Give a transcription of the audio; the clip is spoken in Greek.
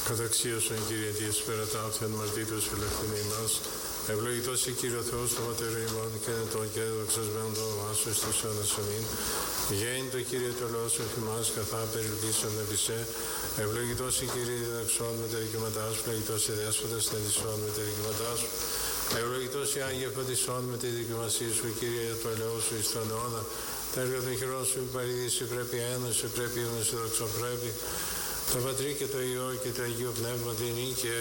Καταξίωσον, Κύριε, τις περατάφθεν μαρτύρους ελευθερήν μας. Ευλογητός η Κύριε ο Θεός των Πατέρων ημών και νετών και δοξασμένων το όνομά σου εις τους αιώνας αμήν. Γέννητο Κύριε το Λόγος σου θυμάς καθά περιλουκίσον επισέ. Ευλογητός η Κύριε διδαξών με τα δικαιώματά σου. Ευλογητός η Δέσποτας συνεδισών με τα δικαιώματά σου. Ευλογητός η Άγια Φωτισών με τη δικαιωμασία σου, Κύριε, για το ελαιό σου εις τον αιώνα. Τα έργα των χειρών σου υπαρήδηση πρέπει ένωση, πρέπει ένωση δοξοπρέπει. Το Πατρί και το Υιό και το Αγίο Πνεύμα την νίκη